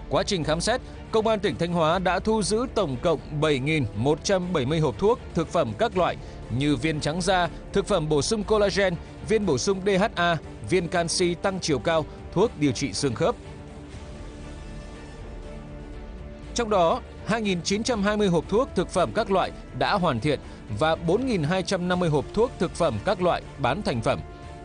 Quá trình khám xét, Công an tỉnh Thanh Hóa đã thu giữ tổng cộng 7.170 hộp thuốc, thực phẩm các loại như viên trắng da, thực phẩm bổ sung collagen, viên bổ sung DHA, viên canxi tăng chiều cao, thuốc điều trị xương khớp. Trong đó, 2.920 hộp thuốc thực phẩm các loại đã hoàn thiện và 4.250 hộp thuốc thực phẩm các loại bán thành phẩm.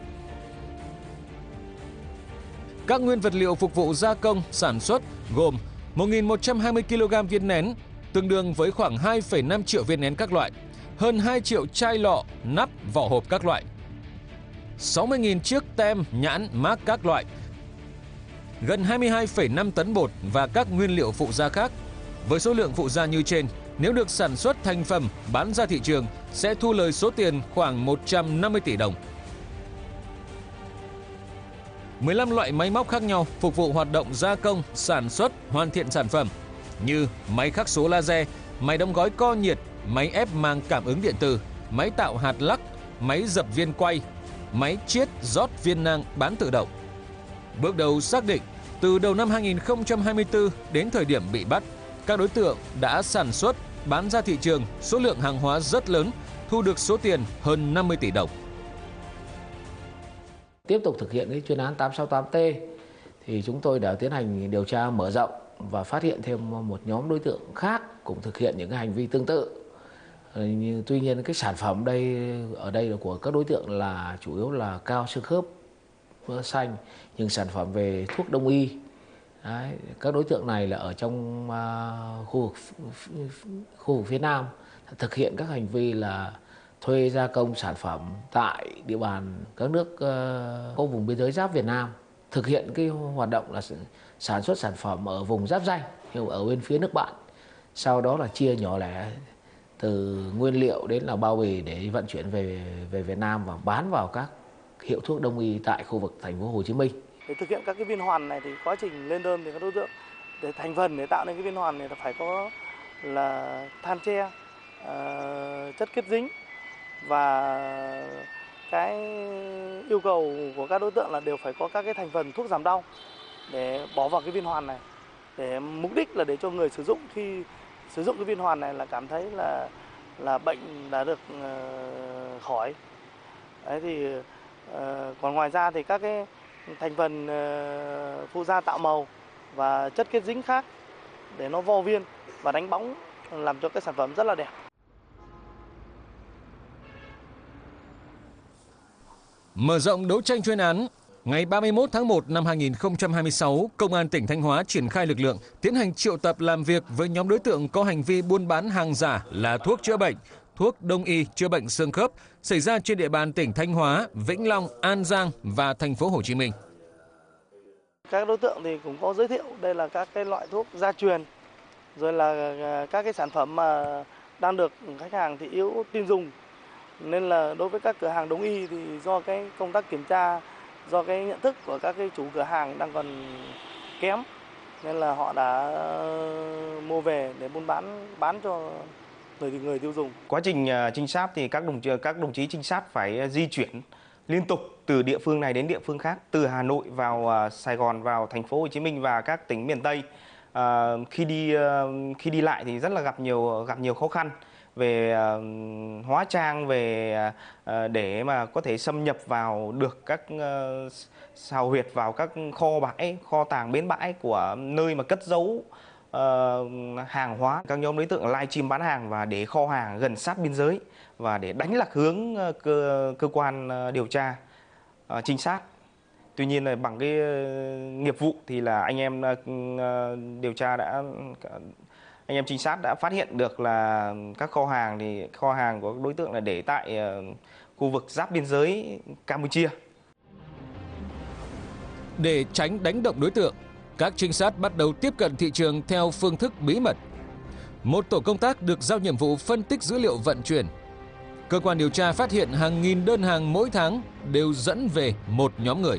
Các nguyên vật liệu phục vụ gia công, sản xuất gồm 1.120 kg viên nén, tương đương với khoảng 2,5 triệu viên nén các loại, hơn 2 triệu chai lọ, nắp, vỏ hộp các loại, 60.000 chiếc tem, nhãn, mác các loại, gần 22,5 tấn bột và các nguyên liệu phụ gia khác. Với số lượng phụ gia như trên, nếu được sản xuất thành phẩm bán ra thị trường sẽ thu lời số tiền khoảng 150 tỷ đồng. 15 loại máy móc khác nhau phục vụ hoạt động gia công, sản xuất, hoàn thiện sản phẩm như máy khắc số laser, máy đóng gói co nhiệt, máy ép màng cảm ứng điện tử, máy tạo hạt lắc, máy dập viên quay, máy chiết rót viên nang bán tự động. Bước đầu xác định, từ đầu năm 2024 đến thời điểm bị bắt, các đối tượng đã sản xuất, bán ra thị trường số lượng hàng hóa rất lớn, thu được số tiền hơn 50 tỷ đồng. Tiếp tục thực hiện cái chuyên án 868T thì chúng tôi đã tiến hành điều tra mở rộng và phát hiện thêm một nhóm đối tượng khác cũng thực hiện những cái hành vi tương tự. Tuy nhiên cái sản phẩm ở đây là của các đối tượng là chủ yếu là cao xương khớp xanh, nhưng sản phẩm về thuốc đông y. Đấy, các đối tượng này là ở trong khu vực phía Nam thực hiện các hành vi là thuê gia công sản phẩm tại địa bàn các nước có vùng biên giới giáp Việt Nam, thực hiện cái hoạt động là sản xuất sản phẩm ở vùng giáp ranh ở bên phía nước bạn, sau đó là chia nhỏ lẻ từ nguyên liệu đến là bao bì để vận chuyển về Việt Nam và bán vào các hiệu thuốc đông y tại khu vực thành phố Hồ Chí Minh. Để thực hiện các cái viên hoàn này thì quá trình lên đơn thì các đối tượng để thành phần để tạo nên cái viên hoàn này là phải có là than tre, chất kết dính, và cái yêu cầu của các đối tượng là đều phải có các cái thành phần thuốc giảm đau để bỏ vào cái viên hoàn này, để mục đích là để cho người sử dụng khi sử dụng cái viên hoàn này là cảm thấy là bệnh đã được khỏi. Đấy thì còn ngoài ra thì các cái thành phần phụ gia tạo màu và chất kết dính khác để nó vo viên và đánh bóng làm cho cái sản phẩm rất là đẹp. Mở rộng đấu tranh chuyên án, ngày 31 tháng 1 năm 2026, Công an tỉnh Thanh Hóa triển khai lực lượng tiến hành triệu tập làm việc với nhóm đối tượng có hành vi buôn bán hàng giả là thuốc chữa bệnh, thuốc đông y chữa bệnh xương khớp xảy ra trên địa bàn tỉnh Thanh Hóa, Vĩnh Long, An Giang và thành phố Hồ Chí Minh. Các đối tượng thì cũng có giới thiệu đây là các cái loại thuốc gia truyền, rồi là các cái sản phẩm mà đang được khách hàng thị yếu tin dùng. Nên là đối với các cửa hàng đông y thì do cái công tác kiểm tra, do cái nhận thức của các cái chủ cửa hàng đang còn kém, nên là họ đã mua về để buôn bán cho người tiêu dùng. Quá trình trinh sát thì các đồng chí trinh sát phải di chuyển liên tục từ địa phương này đến địa phương khác, từ Hà Nội vào Sài Gòn, vào thành phố Hồ Chí Minh và các tỉnh miền Tây. Khi đi lại thì rất là gặp nhiều khó khăn về hóa trang, về để mà có thể xâm nhập vào được các xào huyệt vào các kho bãi, kho tàng, bến bãi của nơi mà cất giấu hàng hóa. Các nhóm đối tượng livestream bán hàng và để kho hàng gần sát biên giới và để đánh lạc hướng cơ quan điều tra trinh sát. Tuy nhiên là bằng cái nghiệp vụ thì là anh em trinh sát đã phát hiện được là các kho hàng của đối tượng là để tại khu vực giáp biên giới Campuchia. Để tránh đánh động đối tượng, các trinh sát bắt đầu tiếp cận thị trường theo phương thức bí mật. Một tổ công tác được giao nhiệm vụ phân tích dữ liệu vận chuyển. Cơ quan điều tra phát hiện hàng nghìn đơn hàng mỗi tháng đều dẫn về một nhóm người.